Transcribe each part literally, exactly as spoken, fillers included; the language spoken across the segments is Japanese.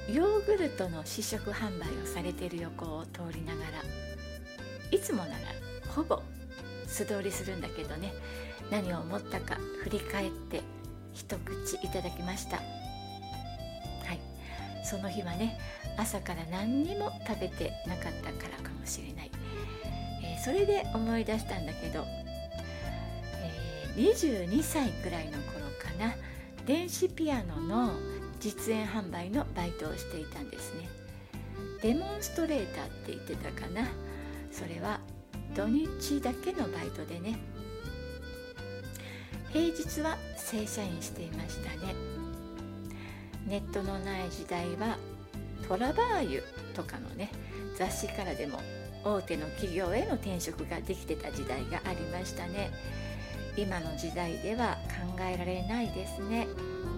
ヨーグルトの試食販売をされている横を通りながら、いつもならほぼ素通りするんだけどね、何を思ったか振り返って一口いただきました。はい、その日はね、朝から何にも食べてなかったからかもしれない。えー、それで思い出したんだけど、えー、にじゅうにさいくらいの頃かな、電子ピアノの実演販売のバイトをしていたんですね。デモンストレーターって言ってたかな。それは土日だけのバイトでね、平日は正社員していましたね。ネットのない時代はトラバーユとかのね、雑誌からでも大手の企業への転職ができてた時代がありましたね。今の時代では考えられないですね。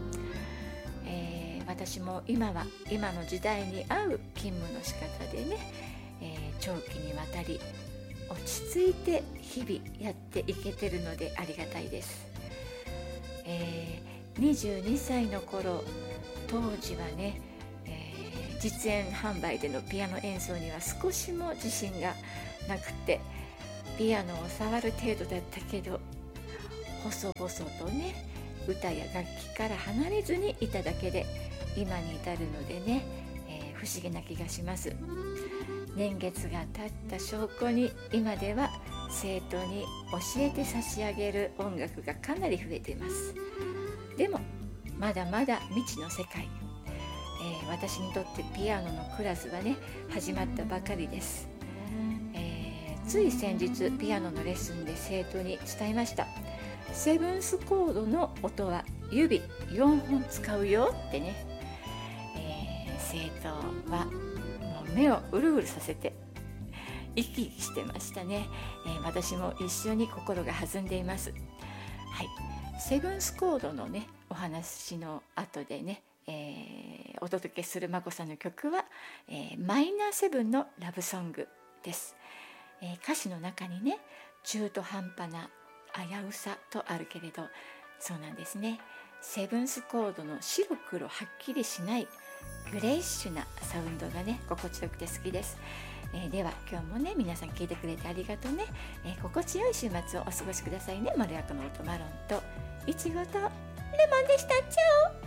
えー、私も今は今の時代に合う勤務の仕方でね、えー、長期にわたり落ち着いて日々やっていけてるのでありがたいです。えー、にじゅうにさいの頃、当時はね、えー、実演販売でのピアノ演奏には少しも自信がなくて、ピアノを触る程度だったけど、細々とね、歌や楽器から離れずにいただけで今に至るのでね、えー、不思議な気がします。年月が経った証拠に、今では生徒に教えて差し上げる音楽がかなり増えています。でもまだまだ未知の世界、えー、私にとってピアノのクラスはね、始まったばかりです。えー、つい先日ピアノのレッスンで生徒に伝えました。セブンスコードの音は指よんほん使うよってね。えー、生徒はもう目をうるうるさせて生き生きしてましたね。えー、私も一緒に心が弾んでいます。はい、セブンスコードのね、お話の後でね、えー、お届けするまこさんの曲は、えー、マイナーセブンのラブソングです。えー、歌詞の中にね、中途半端な危うさとあるけれど、そうなんですね。セブンスコードの白黒はっきりしないグレイッシュなサウンドがね、心地よくて好きです。えー、では今日もね、皆さん聞いてくれてありがとうね。えー、心地よい週末をお過ごしくださいね。まろやかの音マロンといちごとレモンでした。チャオ。